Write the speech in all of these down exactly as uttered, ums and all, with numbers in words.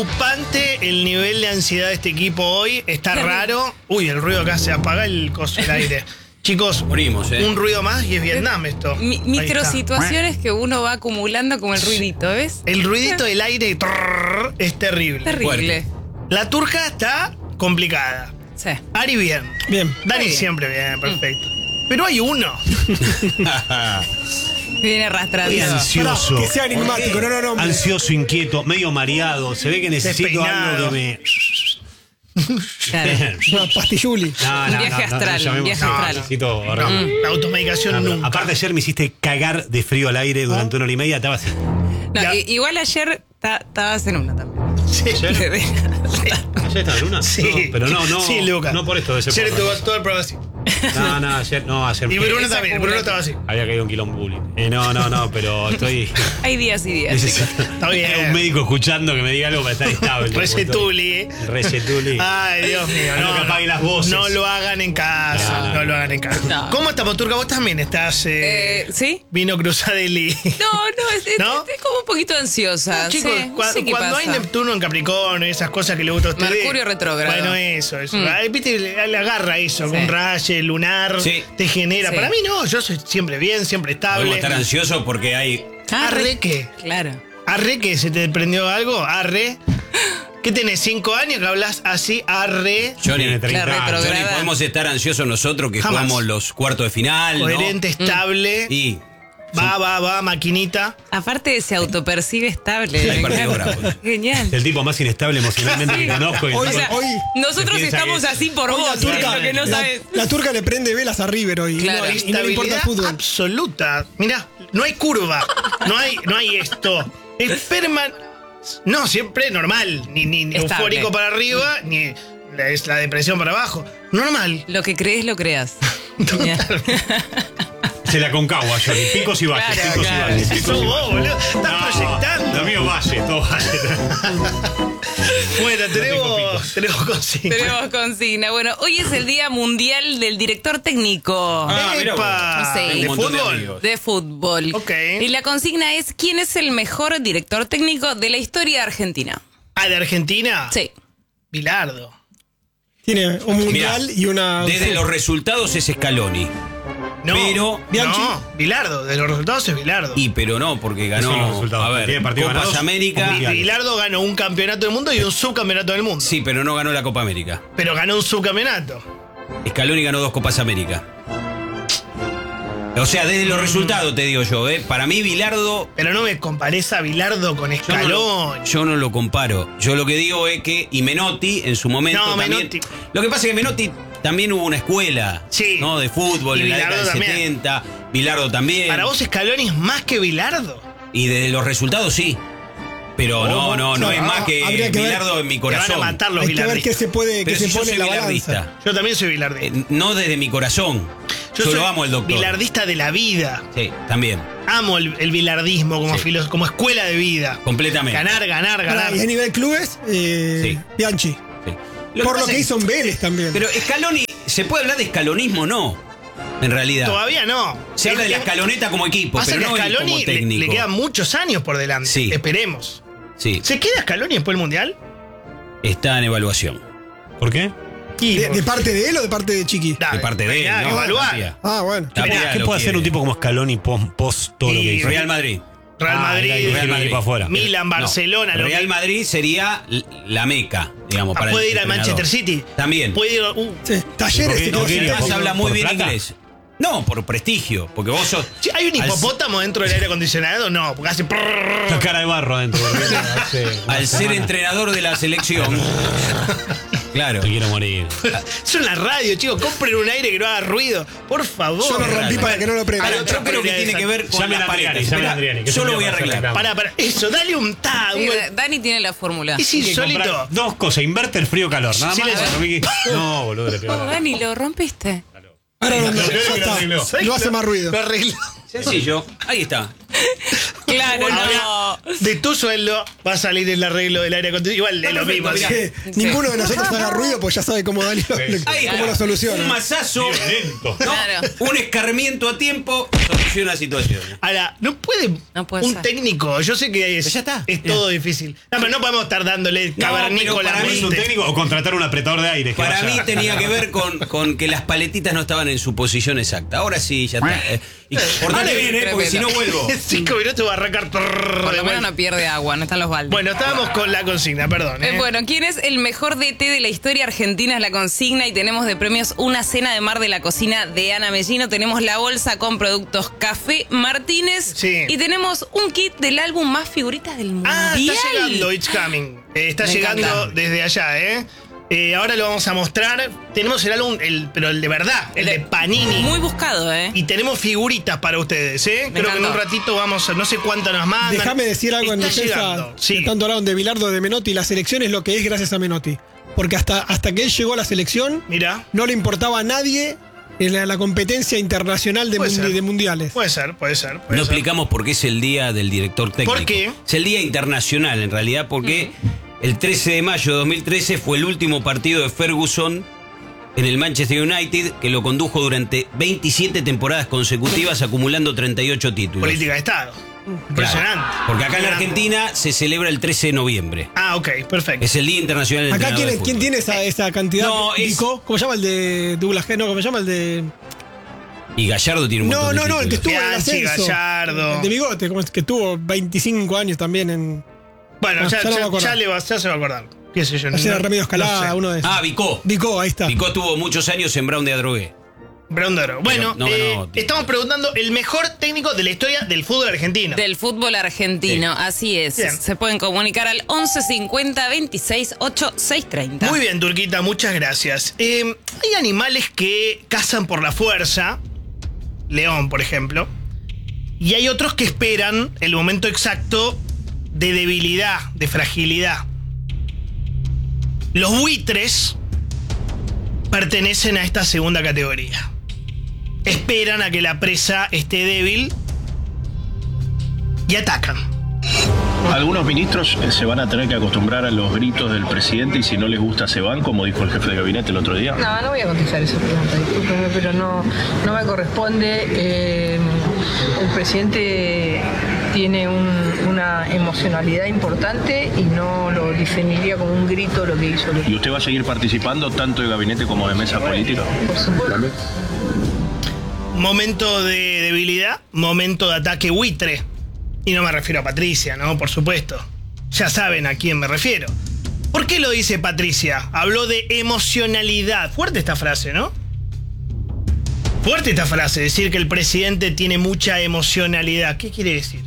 Preocupante el nivel de ansiedad de este equipo hoy. Está raro. Uy, el ruido acá se apaga el coso del aire. Chicos, Morimos, ¿eh? un ruido más y es Vietnam esto. Mi, microsituaciones que uno va acumulando como el ruidito, ¿ves? El ruidito del aire trrr, es terrible. Terrible. La turca está complicada. Sí. Ari bien. Bien. Dani bien. siempre bien, perfecto. Pero hay uno. Viene arrastrando. Es ansioso. Que sea enigmático, no, no, no. Ansioso, inquieto, medio mareado. Se ve que necesito Despeinado. algo que me. Claro. Una pastilluli. No, Un no, viaje no, no, astral, no llamemos viaje así. astral. Necesito No, horrible. la automedicación No, pero nunca. aparte, ayer me hiciste cagar de frío al aire durante una hora y media. Estaba así. No, Ya. i- igual ayer ta- estabas en una también. Sí. ¿Ayer? ¿Ayer estaba en una? Sí. No, pero no, no. Sí, Lucas. No por esto de ser Ayer por estuvo otra todo el programa así. cosa. No, no, ayer, no, ayer. Y Bruno Esa también, Bruno estaba así. Había caído un quilombo bullying. Eh, no, no, no, pero estoy. Hay días y días. Necesito Está bien. un médico escuchando que me diga algo para estar estable. Resetuli. Resetuli. Ay, Dios mío. Algo que apague las voces. No lo hagan en casa. No, No, no. lo hagan en casa. No. ¿Cómo estamos, Turca? Vos también estás. Eh, Eh, ¿Sí? Vino Cruzadeli. No, no, es, es- ¿No? es como un poquito ansiosa. Chicos, sí, no cua- sé qué cuando hay pasa. Neptuno en Capricornio y esas cosas que le gusta a ustedes. Mercurio retrógrado. Bueno, eso, eso. Mm. Ay, viste, le, le agarra eso, Sí. un raye lunar, Sí. te genera. Sí. Para mí no, yo soy siempre bien, siempre estable. Podemos estar ansiosos porque hay. ¿Arre qué? Claro. ¿Arre qué? ¿Se te prendió algo? ¿Arre? ¿Qué tenés? ¿Cinco años que hablas así? ¿Arre? Johnny, Tiene treinta La años. retrograda. Johnny, podemos estar ansiosos nosotros que Jamás. jugamos los cuartos de final, ¿no? Coherente, estable. Y Va, va, va, maquinita. Aparte se autopercibe estable. Hay partido bravo. Genial. El tipo más inestable emocionalmente que conozco. y el Hoy- tipo- O sea, hoy- nosotros se piensa estamos que- así por Hoy vos, la turca, lo que no la, sabes. la turca le prende velas a River hoy. Claro. Y no- y no le importa el Estabilidad fútbol. absoluta. Mirá, no hay curva. No hay, no hay esto. Es perman... No, siempre normal. Ni, ni, ni Estable. eufórico para arriba, ni la, es la depresión para abajo. Normal. Lo que crees, lo creas. Genial. Se la concagua, Johnny. Picos y valles, Claro, picos claro. y valles. picos Sos y vos, valles. boludo. Estás No, proyectando. Lo mío valle, todo valle. Bueno, tengo tenemos, picos. tenemos consigna. Tenemos consigna. Bueno, hoy es el Día Mundial del Director Técnico Ah, mirá vos. Epa, Sí. ¿de Un montón de fútbol? amigos. de fútbol. Ok. Y la consigna es: ¿quién es el mejor director técnico de la historia de Argentina? ¿Ah, de Argentina? Sí. Bilardo. Tiene un mundial Mirá, y una. Desde los resultados es Scaloni. No, Pero- Bianchi. no, Bilardo, de los resultados es Bilardo. Y pero no, porque Esos son los ganó. resultados. A ver, Tiene partidos Copas ganados. América. Mundial. Bi- Bilardo ganó un campeonato del mundo y un subcampeonato del mundo. Sí, pero no ganó la Copa América. Pero ganó un subcampeonato. Scaloni ganó dos Copas América. O sea, desde los resultados te digo yo, ¿eh? Para mí, Bilardo. Pero no me compares a Bilardo con Yo no, Escalón. lo, yo no lo comparo. Yo lo que digo es que. Y Menotti en su momento No, también. Menotti. Lo que pasa es que Menotti también hubo una escuela. Sí. ¿No? De fútbol Y en la Bilardo década del también. setenta. Bilardo también. Para vos Scaloni es más que Bilardo. Y desde los resultados sí. Pero no, no, no No, es más que habría que ver. Bilardo en mi Te van a corazón. matar los Hay que ver qué bilardistas. se puede, qué Pero se si yo pone soy en la bilardista. balanza. Yo también soy bilardista. Eh, no desde mi corazón. Yo, soy lo amo el doctor. bilardista de la vida. Sí, también. Amo el, el bilardismo como, Sí. filo- como escuela de vida. Completamente. Ganar, ganar, ganar. Pará, y a nivel clubes, eh, Sí. Bianchi. Sí. Por lo pasa que es- hizo en Vélez también. Pero Scaloni, ¿se puede hablar de escalonismo o no? En realidad. Todavía no. Se habla de la escaloneta como equipo, Pasa pero que no a él Scaloni como le, técnico. le quedan muchos años por delante. Sí. Esperemos. Sí, ¿Se queda Scaloni después del Mundial? está en evaluación. ¿Por qué? Y ¿De, por- de parte de él o de parte de Chiqui? Dale, de parte de él, mirá, ¿no? evaluar. Tapia. Ah, bueno. Tapia ¿Qué lo puede hacer quiere. un tipo como Scaloni post, post todo lo que Y- hizo? Real Madrid. Real Ah, Madrid, era el Real Madrid. equipo afuera. Milan, No, Barcelona. lo Real que- Madrid sería l- la meca, digamos, Ah, para puede el ir al entrenador. Manchester City. También. Puede ir. uh, Sí. Talleres, ¿Por qué? te ¿Por quedó qué? sin Además técnico. habla muy ¿Por bien plata? inglés. No, por prestigio, porque vos sos... Sí, ¿hay un al- hipopótamo dentro del aire acondicionado? No, porque hace. La cara de barro adentro. porque hace una Al ser semana. entrenador de la selección. Claro. Me quiero morir. Eso en la radio, chicos. Compren un aire que no haga ruido. Por favor. Yo lo rompí para que no lo prenda. Hay Ahora, otra yo creo que prioridad tiene esa. que ver con Llamen las a Adriani, paredes. llamen a Espera, Adriani, que yo es lo un voy a día para hacer arreglar. reclamo. Para, para. Eso, dale un tag. Sí, un- Dani tiene la fórmula. Es Hay que insólito. comprar dos cosas, inverte el frío-calor, nada Sí, más. le- Para mí que- No, boludo, le pego Oh, la- Dani, lo rompiste. Ahora no, Lo ya creo que lo está. arregló. No hace más ruido. Lo arreglo. Sencillo. Ahí está. Claro, Ahora, no. de tu sueldo va a salir el arreglo del aire acondicionado. Igual es lo mismo. Mirá. así. Sí, ninguno de nosotros haga ruido, pues ya sabe cómo Dani lo, Ahí cómo está. lo soluciona. Un masazo, Violento. ¿no? Claro. Un escarmiento a tiempo soluciona la situación. Ahora, no puede, No puede un ser. técnico, yo sé que es, Ya está. es Ya. todo difícil. No, pero no podemos estar dándole No, cavernícola pero para mí ¿Es un técnico o contratar un apretador de aire? que Para vaya- mí tenía que ver con, con que las paletitas no estaban en su posición exacta. Ahora sí, ya está. Eh, y portate bien, ¿eh? Porque si no vuelvo. En cinco minutos va a arrancar. Por lo menos no pierde agua, no están los baldes. Bueno, estábamos con la consigna, perdón. Eh, ¿eh? bueno, ¿quién es el mejor D T de la historia argentina? Es la consigna y tenemos de premios una cena de mar de la cocina de Ana Mellino. Tenemos la bolsa con productos Café Martínez. Sí. Y tenemos un kit del álbum Más Figuritas del Mundial. Ah, está llegando, It's Coming. Eh, está Me llegando encanta. desde allá, ¿eh? Eh, Ahora lo vamos a mostrar. Tenemos el álbum, el, pero el de verdad, el de Panini. Muy buscado, ¿eh? Y tenemos figuritas para ustedes, ¿eh? Me Creo que en un encantó. ratito vamos a, no sé cuánto nos mandan. Déjame decir algo en Está defensa. llegando, Que sí. tanto hablaron de Bilardo, de Menotti. La selección es lo que es gracias a Menotti. Porque hasta, hasta que él llegó a la selección, Mira, no le importaba a nadie en la, la competencia internacional de, Puede mundi- ser. de mundiales. puede ser, puede ser. puede No ser. explicamos por qué es el día del director técnico. ¿Por qué? Es el día internacional, en realidad, porque el trece de mayo de dos mil trece fue el último partido de Ferguson en el Manchester United, que lo condujo durante veintisiete temporadas consecutivas, acumulando treinta y ocho títulos. Política de Estado. Impresionante. Claro, porque acá en Impresionante. Argentina se celebra el trece de noviembre. Ah, ok, perfecto. Es el Día Internacional del Acá, Entrenador ¿quién, de ¿quién Fútbol. tiene esa, esa cantidad? No, es- Vico, ¿cómo se llama el de Douglas G? No, ¿cómo se llama el de...? Y Gallardo tiene un No, montón de no, no, el que títulos. estuvo en el Bianchi, ascenso. Gallardo. El de Bigote, como es que tuvo veinticinco años también en... Bueno, Ah, ya, ya no me ya- acuerdo. ya le va, ya se va a acordar. ¿Qué sé yo? Ayer era no- Remedios Calada, no sé. uno de esos. Ah, Vicó. Vico, ahí está. Vicó tuvo muchos años en Brown de Adrogué. Brown de Oro. Bueno, no, eh, no, estamos preguntando el mejor técnico de la historia del fútbol argentino. Del fútbol argentino, así es. Bien. Se pueden comunicar al once cincuenta veintiséis ochenta y seis treinta. Muy bien, Turquita, muchas gracias. Eh, hay animales que cazan por la fuerza, león, por ejemplo, y hay otros que esperan el momento exacto de debilidad, de fragilidad. Los buitres pertenecen a esta segunda categoría. Esperan a que la presa esté débil y atacan. Algunos ministros eh, se van a tener que acostumbrar a los gritos del presidente y si no les gusta se van, como dijo el jefe de gabinete el otro día. No, no voy a contestar esa pregunta, discúlpeme, pero no, no me corresponde. Eh, el presidente tiene un- una emocionalidad importante y no lo definiría como un grito lo que hizo. ¿Y usted va a seguir participando tanto de gabinete como de mesa política? Por supuesto. Momento de debilidad, momento de ataque buitre. Y no me refiero a Patricia, ¿no? Por supuesto. Ya saben a quién me refiero. ¿Por qué lo dice Patricia? Habló de emocionalidad. Fuerte esta frase, ¿no? Fuerte esta frase, decir que el presidente tiene mucha emocionalidad. ¿Qué quiere decir?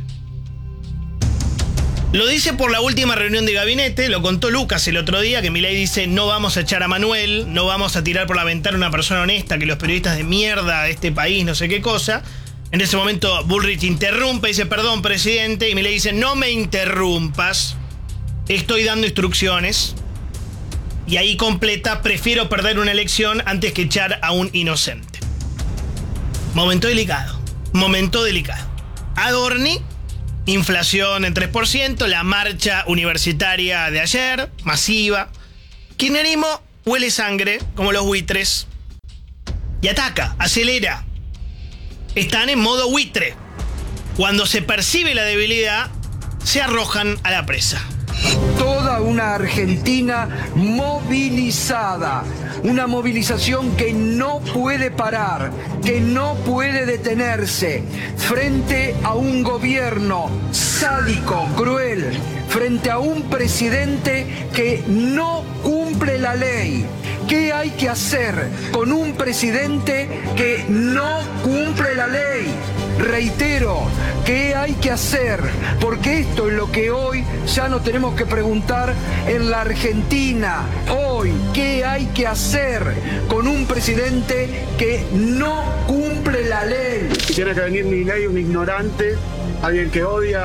Lo dice por la última reunión de gabinete, lo contó Lucas el otro día, que Milei dice no vamos a echar a Manuel, no vamos a tirar por la ventana a una persona honesta, que los periodistas de mierda de este país, no sé qué cosa. En ese momento Bullrich interrumpe y dice perdón presidente, y Milei dice no me interrumpas, estoy dando instrucciones. Y ahí completa, prefiero perder una elección antes que echar a un inocente. Momento delicado, momento delicado. Adorni, inflación en tres por ciento, la marcha universitaria de ayer, masiva. Kirchnerismo huele sangre, como los buitres, y ataca, acelera. Están en modo buitre. Cuando se percibe la debilidad, se arrojan a la presa. Toda una Argentina movilizada, una movilización que no puede parar, que no puede detenerse, frente a un gobierno sádico, cruel, frente a un presidente que no cumple la ley. ¿Qué hay que hacer con un presidente que no cumple la ley? Reitero, ¿qué hay que hacer? Porque esto es lo que hoy ya nos tenemos que preguntar en la Argentina. Hoy, ¿qué hay que hacer con un presidente que no cumple la ley? Tiene que venir Milei, un ignorante, alguien que odia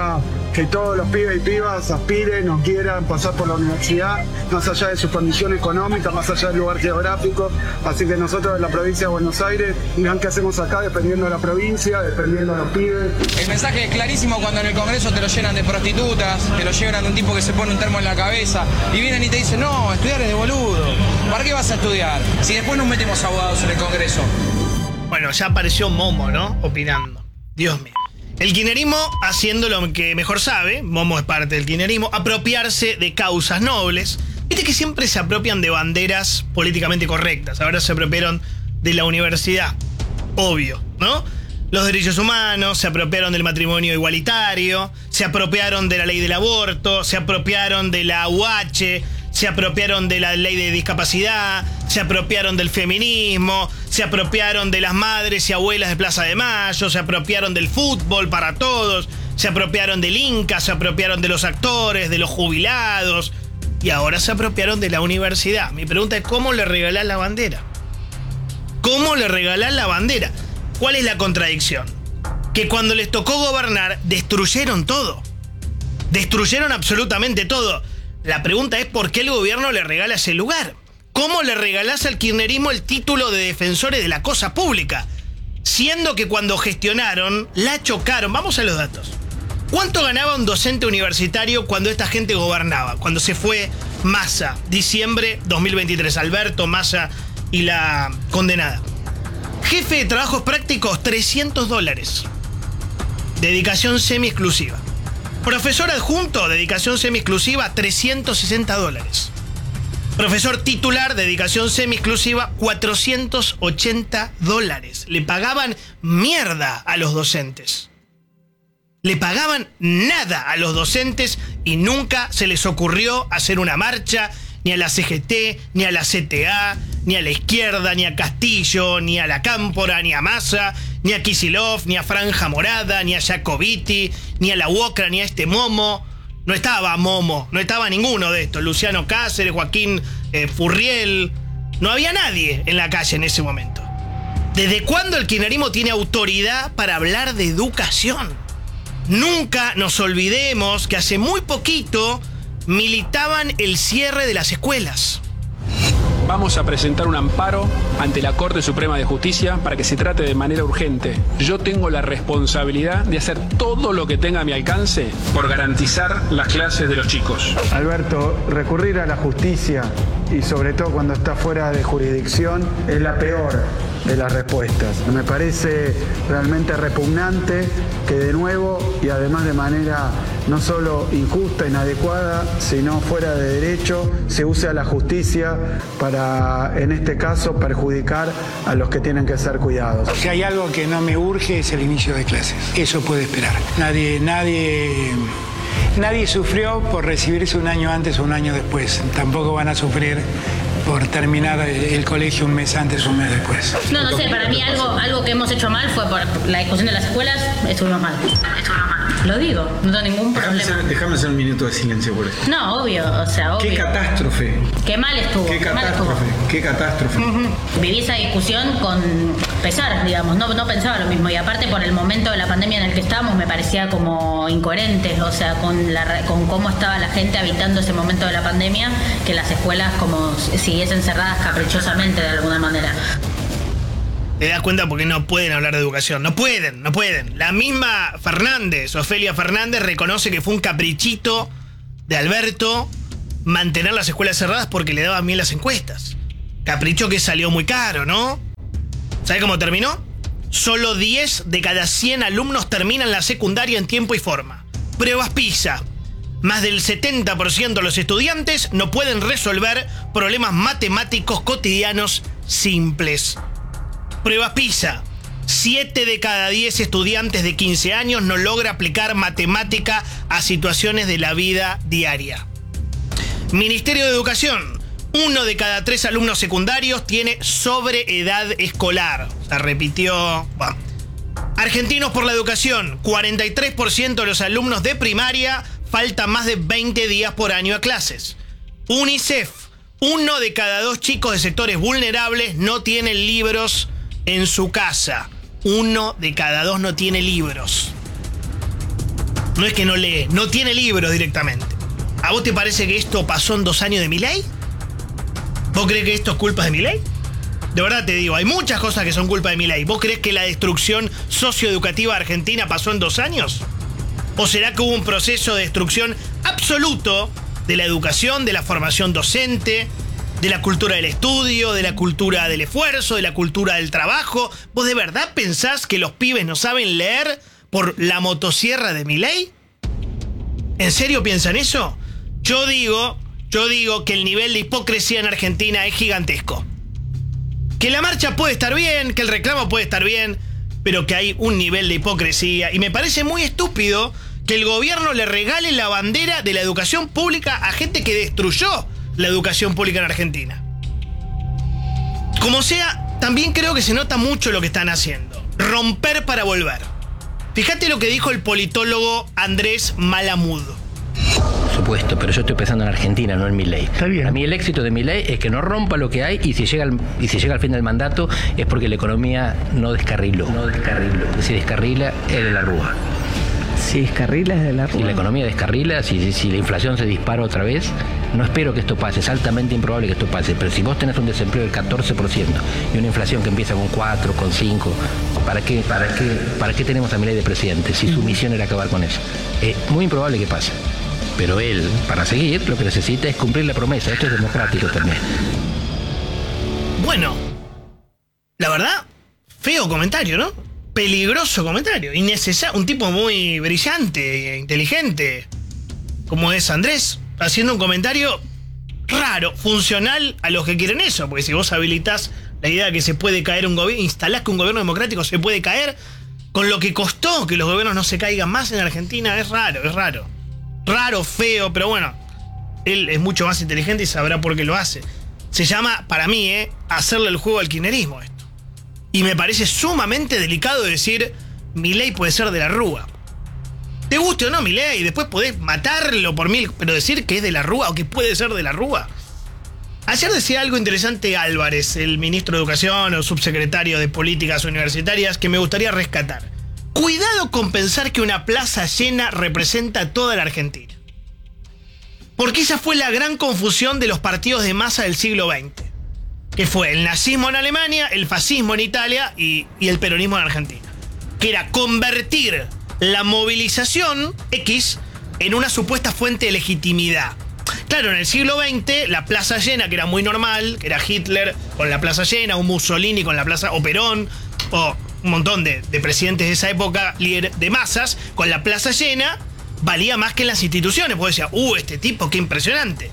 que todos los pibes y pibas aspiren o quieran pasar por la universidad, más allá de su condición económica, más allá del lugar geográfico. Así que nosotros en la provincia de Buenos Aires, dirán qué hacemos acá dependiendo de la provincia, dependiendo de los pibes. El mensaje es clarísimo cuando en el Congreso te lo llenan de prostitutas, te lo llenan de un tipo que se pone un termo en la cabeza y vienen y te dicen, no, estudiar es de boludo. ¿Para qué vas a estudiar? Si después nos metemos abogados en el Congreso. Bueno, ya apareció Momo, ¿no? Opinando. Dios mío. El kirchnerismo haciendo lo que mejor sabe, Momo es parte del kirchnerismo, apropiarse de causas nobles. Viste que siempre se apropian de banderas políticamente correctas. Ahora se apropiaron de la universidad. Obvio, ¿no? Los derechos humanos, se apropiaron del matrimonio igualitario, se apropiaron de la ley del aborto, se apropiaron de la U H, se apropiaron de la ley de discapacidad, se apropiaron del feminismo, se apropiaron de las madres y abuelas de Plaza de Mayo, se apropiaron del fútbol para todos, se apropiaron del Inca, se apropiaron de los actores, de los jubilados, y ahora se apropiaron de la universidad. Mi pregunta es, ¿cómo le regalás la bandera? ¿Cómo le regalás la bandera? ¿Cuál es la contradicción? Que cuando les tocó gobernar, destruyeron todo. Destruyeron absolutamente todo. La pregunta es ¿por qué el gobierno le regala ese lugar? ¿Cómo le regalás al kirchnerismo el título de defensores de la cosa pública? Siendo que cuando gestionaron, la chocaron. Vamos a los datos. ¿Cuánto ganaba un docente universitario cuando esta gente gobernaba? Cuando se fue Massa, diciembre dos mil veintitrés, Alberto, Massa y la condenada. Jefe de trabajos prácticos, trescientos dólares. Dedicación semi-exclusiva. Profesor adjunto, dedicación semi-exclusiva, trescientos sesenta dólares. Profesor titular, dedicación semi-exclusiva, cuatrocientos ochenta dólares. Le pagaban mierda a los docentes. Le pagaban nada a los docentes y nunca se les ocurrió hacer una marcha, ni a la C G T, ni a la C T A, ni a la izquierda, ni a Castillo, ni a la Cámpora, ni a Massa, ni a Kicillof, ni a Franja Morada, ni a Jacobiti, ni a la Uocra, ni a este Momo. No estaba Momo, no estaba ninguno de estos. Luciano Cáceres, Joaquín eh, Furriel. No había nadie en la calle en ese momento. ¿Desde cuándo el kirchnerismo tiene autoridad para hablar de educación? Nunca nos olvidemos que hace muy poquito militaban el cierre de las escuelas. Vamos a presentar un amparo ante la Corte Suprema de Justicia para que se trate de manera urgente. Yo tengo la responsabilidad de hacer todo lo que tenga a mi alcance por garantizar las clases de los chicos. Alberto, recurrir a la justicia y sobre todo cuando está fuera de jurisdicción es la peor de las respuestas. Me parece realmente repugnante que de nuevo y además de manera no solo injusta, inadecuada, sino fuera de derecho, se use a la justicia para, en este caso, perjudicar a los que tienen que ser cuidados. Si hay algo que no me urge es el inicio de clases. Eso puede esperar. Nadie, nadie, nadie sufrió por recibirse un año antes o un año después. Tampoco van a sufrir por terminar el colegio un mes antes o un mes después. No, no sé, para mí algo, algo que hemos hecho mal fue por la discusión de las escuelas, estuvimos mal. Estuvimos mal. Lo digo, no tengo ningún problema. Déjame hacer, déjame hacer un minuto de silencio por esto. No, obvio, o sea, obvio. Qué catástrofe. Qué mal estuvo. Qué catástrofe, qué catástrofe. Uh-huh. Viví esa discusión con pesar, digamos, no, no pensaba lo mismo. Y aparte por el momento de la pandemia en el que estábamos me parecía como incoherente, o sea, con, la, con cómo estaba la gente habitando ese momento de la pandemia, que las escuelas como siguiesen cerradas caprichosamente de alguna manera. Te das cuenta porque no pueden hablar de educación. No pueden, no pueden. La misma Fernández, Ofelia Fernández, reconoce que fue un caprichito de Alberto mantener las escuelas cerradas porque le daban bien las encuestas. Capricho que salió muy caro, ¿no? ¿Sabe cómo terminó? Solo diez de cada cien alumnos terminan la secundaria en tiempo y forma. Pruebas PISA. Más del setenta por ciento de los estudiantes no pueden resolver problemas matemáticos cotidianos simples. Prueba PISA. siete de cada diez estudiantes de quince años no logra aplicar matemática a situaciones de la vida diaria. Ministerio de Educación. Uno de cada tres alumnos secundarios tiene sobreedad escolar. Se repitió. Bueno. Argentinos por la Educación. cuarenta y tres por ciento de los alumnos de primaria faltan más de veinte días por año a clases. UNICEF. Uno de cada dos chicos de sectores vulnerables no tienen libros en su casa. Uno de cada dos no tiene libros. no es que no lee, no tiene libros directamente. ¿A vos te parece que esto pasó en dos años de Milei? ¿Vos crees que esto es culpa de Milei? De verdad te digo, hay muchas cosas que son culpa de Milei. ¿Vos crees que la destrucción socioeducativa argentina pasó en dos años? ¿O será que hubo un proceso de destrucción absoluto de la educación, de la formación docente, de la cultura del estudio, de la cultura del esfuerzo, de la cultura del trabajo? ¿Vos de verdad pensás que los pibes no saben leer por la motosierra de Milei? ¿En serio piensan eso? Yo digo, yo digo que el nivel de hipocresía en Argentina es gigantesco. Que la marcha puede estar bien, que el reclamo puede estar bien, pero que hay un nivel de hipocresía. Y me parece muy estúpido que el gobierno le regale la bandera de la educación pública a gente que destruyó la educación pública en Argentina. Como sea, también creo que se nota mucho lo que están haciendo. Romper para volver. Fíjate lo que dijo el politólogo Andrés Malamud. Por supuesto, pero yo estoy pensando en Argentina, no en Milei. Está bien. A mí el éxito de Milei es que no rompa lo que hay y si llega al, y si llega al fin del mandato es porque la economía no descarriló. No descarriló. Si descarrila, es de la Rúa. Si descarrila, es de la Rúa. Si la economía descarrila, si, si, si la inflación se dispara otra vez, no espero que esto pase, es altamente improbable que esto pase, pero si vos tenés un desempleo del catorce por ciento y una inflación que empieza con cuatro, con cinco, ¿para qué, para qué, para qué tenemos a Milei de presidente si su misión era acabar con eso? Es muy improbable que pase. Pero él, para seguir, lo que necesita es cumplir la promesa. Esto es democrático también. Bueno, la verdad, feo comentario, ¿no? Peligroso comentario. Innecesario. Un tipo muy brillante, inteligente, como es Andrés, haciendo un comentario raro, funcional a los que quieren eso. Porque si vos habilitás la idea de que se puede caer un gobierno, instalás que un gobierno democrático se puede caer, con lo que costó que los gobiernos no se caigan más en Argentina, es raro, es raro. Raro, feo, pero bueno, él es mucho más inteligente y sabrá por qué lo hace. Se llama, para mí, eh, hacerle el juego al kirchnerismo esto. Y me parece sumamente delicado decir, Milei puede ser de la Rúa. Te guste o no Milei, después podés matarlo por mil, pero decir que es de la Rúa o que puede ser de la Rúa. Ayer decía algo interesante Álvarez, el ministro de Educación o subsecretario de Políticas Universitarias, que me gustaría rescatar. Cuidado con pensar que una plaza llena representa a toda la Argentina. Porque esa fue la gran confusión de los partidos de masa del siglo veinte. Que fue el nazismo en Alemania, el fascismo en Italia y, y el peronismo en Argentina. Que era convertir la movilización X en una supuesta fuente de legitimidad. Claro, en el siglo veinte, la plaza llena, que era muy normal, que era Hitler con la plaza llena, o Mussolini con la plaza, o Perón, o un montón de, de presidentes de esa época, líder de masas, con la plaza llena, valía más que en las instituciones. Porque decía, uh, este tipo, qué impresionante.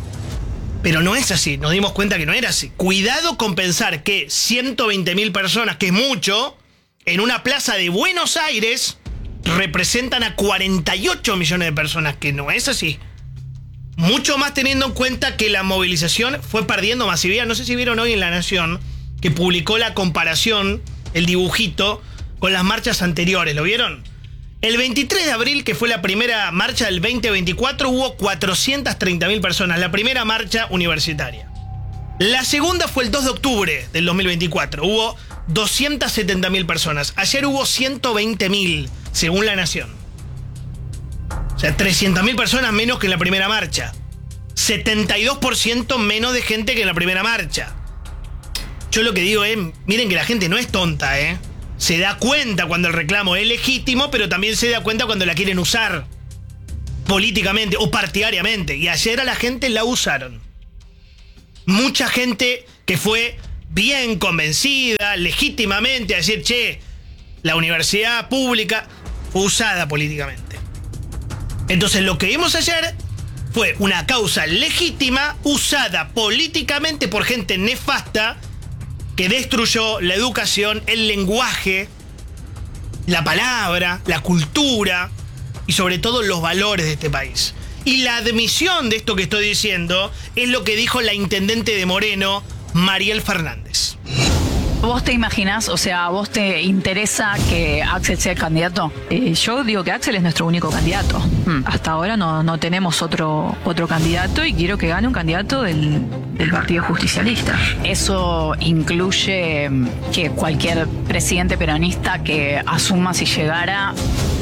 Pero no es así, nos dimos cuenta que no era así. Cuidado con pensar que ciento veinte mil personas, que es mucho, en una plaza de Buenos Aires, representan a cuarenta y ocho millones de personas, que no es así. Mucho más teniendo en cuenta que la movilización fue perdiendo masividad. No sé si vieron hoy en La Nación que publicó la comparación, el dibujito, con las marchas anteriores. ¿Lo vieron? El veintitrés de abril, que fue la primera marcha del veinte veinticuatro, hubo cuatrocientas treinta mil personas. La primera marcha universitaria. La segunda fue el dos de octubre del dos mil veinticuatro. Hubo doscientas setenta mil personas. Ayer hubo ciento veinte mil, según La Nación. O sea, trescientas mil personas menos que en la primera marcha. setenta y dos por ciento menos de gente que en la primera marcha. Yo lo que digo es, miren que la gente no es tonta, ¿eh? Se da cuenta cuando el reclamo es legítimo, pero también se da cuenta cuando la quieren usar políticamente o partidariamente. Y ayer a la gente la usaron. Mucha gente que fue bien convencida, legítimamente, a decir, che, la universidad pública fue usada políticamente. Entonces lo que vimos ayer fue una causa legítima usada políticamente por gente nefasta que destruyó la educación, el lenguaje, la palabra, la cultura y sobre todo los valores de este país. Y la admisión de esto que estoy diciendo es lo que dijo la intendente de Moreno, Mariel Fernández. ¿Vos te imaginás, o sea, a vos te interesa que Axel sea el candidato? Eh, yo digo que Axel es nuestro único candidato. Hmm. Hasta ahora no, no tenemos otro, otro candidato y quiero que gane un candidato del, del Partido Justicialista. Eso incluye que cualquier presidente peronista que asuma si llegara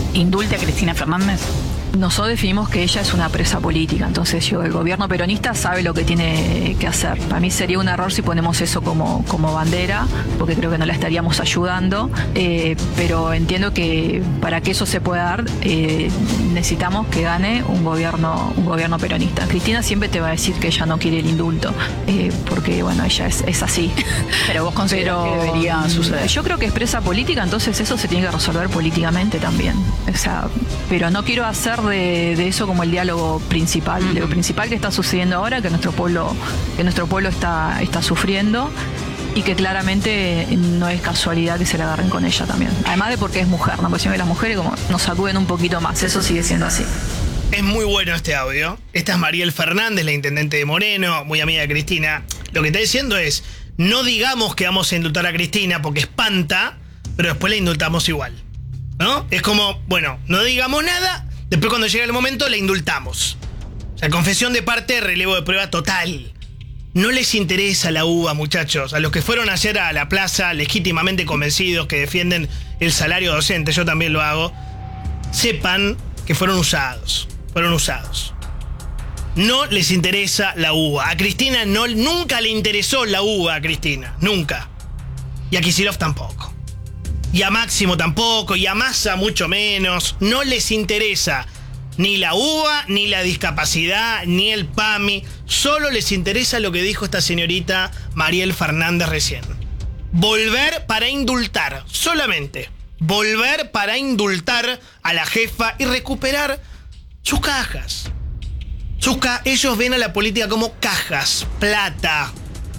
indulte a Cristina Fernández? Nosotros definimos que ella es una presa política, entonces yo, el gobierno peronista sabe lo que tiene que hacer. Para mí sería un error si ponemos eso como, como bandera, porque creo que no la estaríamos ayudando, eh, pero entiendo que para que eso se pueda dar eh, necesitamos que gane un gobierno, un gobierno peronista. Cristina siempre te va a decir que ella no quiere el indulto, eh, porque bueno, ella es, es así. Pero vos considerás que debería suceder. Yo creo que es presa política, entonces eso se tiene que resolver políticamente también. O sea, pero no quiero hacer De, de eso como el diálogo principal. Uh-huh. Lo principal que está sucediendo ahora, que nuestro pueblo, que nuestro pueblo está, está sufriendo y que claramente no es casualidad que se la agarren con ella también. Además de porque es mujer, ¿no? Porque siempre las mujeres como nos sacuden un poquito más. Eso sigue siendo así. Es muy bueno este audio. Esta es Mariel Fernández, la intendente de Moreno, muy amiga de Cristina. Lo que está diciendo es, no digamos que vamos a indultar a Cristina porque espanta, pero después la indultamos igual, ¿no? Es como, bueno, no digamos nada. Después cuando llega el momento la indultamos. O sea, confesión de parte, relevo de prueba total. No les interesa la uva, muchachos. A los que fueron ayer a la plaza legítimamente convencidos que defienden el salario docente, yo también lo hago, sepan que fueron usados. Fueron usados. No les interesa la uva. A Cristina no, nunca le interesó la uva a Cristina. Nunca. Y a Kicillof tampoco. Y a Máximo tampoco, y a Massa mucho menos. No les interesa ni la uva, ni la discapacidad, ni el PAMI. Solo les interesa lo que dijo esta señorita Mariel Fernández recién. Volver para indultar, solamente. Volver para indultar a la jefa y recuperar sus cajas. Sus ca- ellos ven a la política como cajas, plata.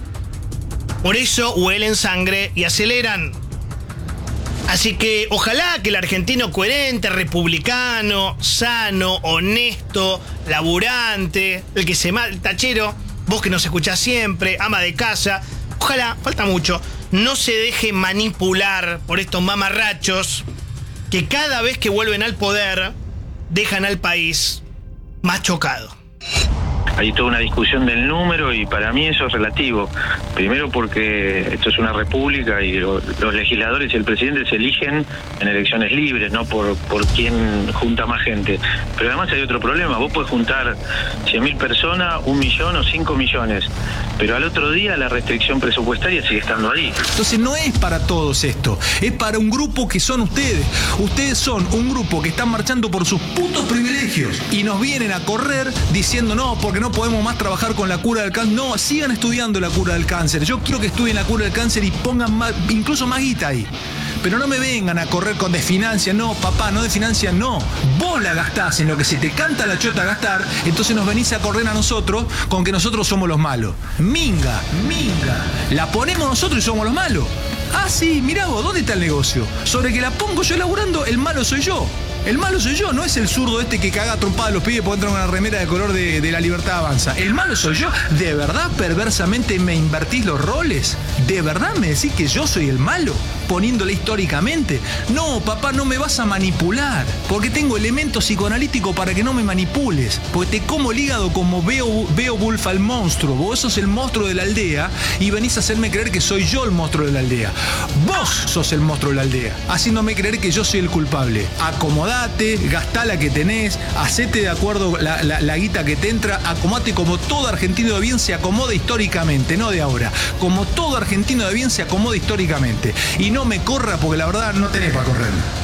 Por eso huelen sangre y aceleran. Así que ojalá que el argentino coherente, republicano, sano, honesto, laburante, el que se mal, tachero, vos que nos escuchás siempre, ama de casa, ojalá, falta mucho, no se deje manipular por estos mamarrachos que cada vez que vuelven al poder dejan al país más chocado. Hay toda una discusión del número y para mí eso es relativo. Primero porque esto es una república y lo, los legisladores y el presidente se eligen en elecciones libres, no por, por quién junta más gente. Pero además hay otro problema, vos podés juntar cien mil personas, un millón o cinco millones, pero al otro día la restricción presupuestaria sigue estando ahí. Entonces no es para todos esto, es para un grupo que son ustedes. Ustedes son un grupo que están marchando por sus putos privilegios y nos vienen a correr diciendo no, porque no podemos más trabajar con la cura del cáncer. No, sigan estudiando la cura del cáncer. Yo quiero que estudien la cura del cáncer y pongan más, incluso más guita ahí. Pero no me vengan a correr con desfinancia. No, papá, no desfinancia, no. Vos la gastás en lo que se te canta la chota gastar, entonces nos venís a correr a nosotros con que nosotros somos los malos. Minga, minga. La ponemos nosotros y somos los malos. Ah, sí, mirá vos, ¿dónde está el negocio? Sobre que la pongo yo laburando, el malo soy yo. El malo soy yo, no es el zurdo este que caga trompada a los pibes por entrar en una remera de color de, de La Libertad Avanza. El malo soy yo. ¿De verdad perversamente me invertís los roles? ¿De verdad me decís que yo soy el malo? Poniéndole históricamente. No, papá, no me vas a manipular. Porque tengo elementos psicoanalíticos para que no me manipules. Porque te como el hígado como veo, veo Wolf al monstruo. Vos sos el monstruo de la aldea y venís a hacerme creer que soy yo el monstruo de la aldea. Vos sos el monstruo de la aldea, haciéndome creer que yo soy el culpable. Acomodate, gastá la que tenés, hacete de acuerdo la, la, la guita que te entra, acomodate como todo argentino de bien se acomoda históricamente, no de ahora. Como todo argentino de bien se acomoda históricamente. Y no me corra porque la verdad no tenés para correr.